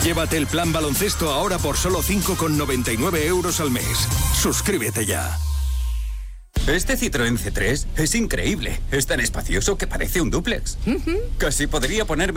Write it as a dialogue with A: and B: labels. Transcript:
A: Llévate el plan baloncesto ahora por solo 5,99 € al mes. Suscríbete ya.
B: Este Citroën C3 es increíble. Es tan espacioso que parece un dúplex. Casi podría ponerme